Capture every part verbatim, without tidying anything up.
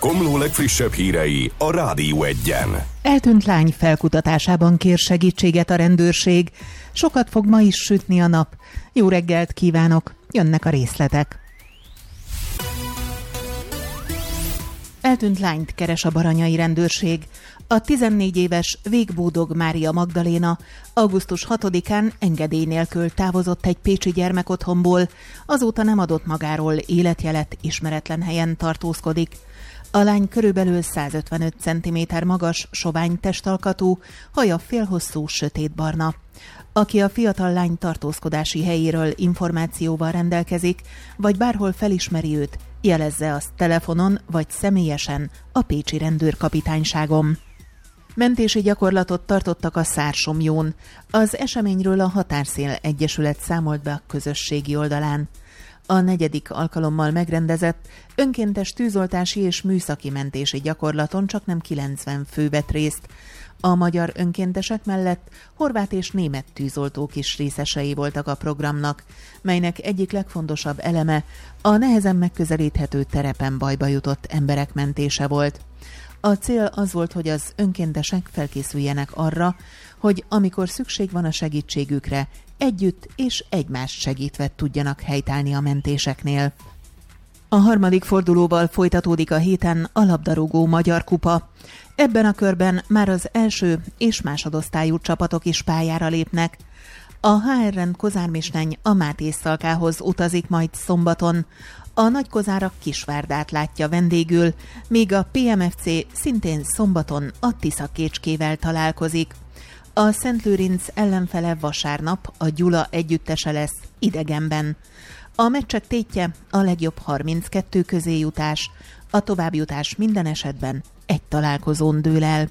Komló legfrissebb hírei a Rádió Egyen. Eltűnt lány felkutatásában kér segítséget a rendőrség. Sokat fog ma is sütni a nap. Jó reggelt kívánok, jönnek a részletek. Eltűnt lányt keres a baranyai rendőrség. A tizennégy éves Végbódog Mária Magdaléna augusztus hatodikán engedély nélkül távozott egy pécsi gyermekotthonból, azóta nem adott magáról életjelet, ismeretlen helyen tartózkodik. A lány körülbelül százötvenöt centiméter magas, sovány testalkatú, haja félhosszú, sötétbarna. Aki a fiatal lány tartózkodási helyéről információval rendelkezik, vagy bárhol felismeri őt, jelezze azt telefonon vagy személyesen a pécsi rendőrkapitányságon. Mentési gyakorlatot tartottak a Szársomjón. Az eseményről a Határszél Egyesület számolt be a közösségi oldalán. A negyedik alkalommal megrendezett önkéntes tűzoltási és műszaki mentési gyakorlaton csaknem kilencven fő vett részt. A magyar önkéntesek mellett horvát és német tűzoltók is részesei voltak a programnak, melynek egyik legfontosabb eleme a nehezen megközelíthető terepen bajba jutott emberek mentése volt. A cél az volt, hogy az önkéntesek felkészüljenek arra, hogy amikor szükség van a segítségükre, együtt és egymást segítve tudjanak helytállni a mentéseknél. A harmadik fordulóval folytatódik a héten a labdarúgó Magyar Kupa. Ebben a körben már az első és másodosztályú csapatok is pályára lépnek. A há er en Kozármisneny a Máté Szalkához utazik majd szombaton. A Nagykozárak Kisvárdát látja vendégül, míg a pé em ef cé szintén szombaton a Tiszakécskével találkozik. A Szentlőrinc ellenfele vasárnap a Gyula együttese lesz Idegenben. A meccsek tétje a legjobb harminckettő közé jutás, a továbbjutás minden esetben egy találkozón dől el.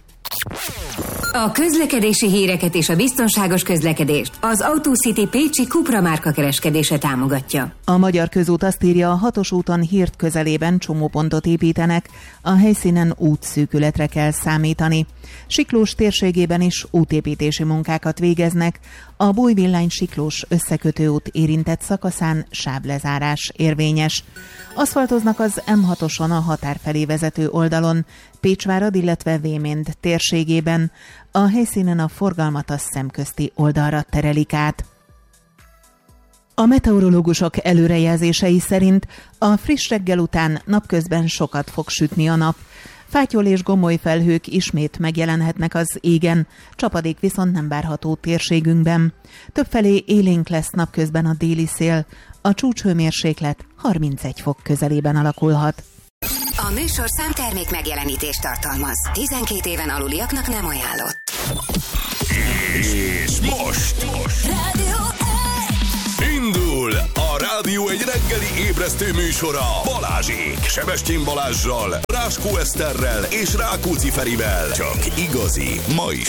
A közlekedési híreket és a biztonságos közlekedést az AutoCity Pécsi Cupra márka kereskedése támogatja. A Magyar Közút azt írja, a hatos úton Hírt közelében csomópontot építenek, a helyszínen útszűkületre kell számítani. Siklós térségében is útépítési munkákat végeznek, a Bújvillány-Siklós összekötőút érintett szakaszán sávlezárás érvényes. Aszfaltoznak az em hatoson a határ felé vezető oldalon, Pécsvárad, illetve Véménd térségében. A helyszínen a forgalmat a szemközti oldalra terelik át. A meteorológusok előrejelzései szerint a friss reggel után napközben sokat fog sütni a nap. Fátyol és gomoly felhők ismét megjelenhetnek az égen, csapadék viszont nem várható térségünkben. Többfelé élénk lesz napközben a déli szél, a csúcshőmérséklet harmincegy fok közelében alakulhat. A műsorszám termék megjelenítést tartalmaz. tizenkét éven aluliaknak nem ajánlott. És most, most. Rádió Indul a Rádió egy reggeli ébresztő műsora Balázsék, Sebestyén Balázssal, Ráskó Eszterrel és Rákóczi Ferivel. Csak igazi, ma is